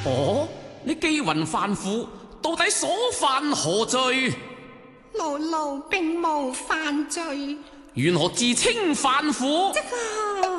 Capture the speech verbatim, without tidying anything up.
哦，你既云犯苦，到底所犯何罪？ 奴奴並無犯罪。 緣何自稱犯苦？ 即係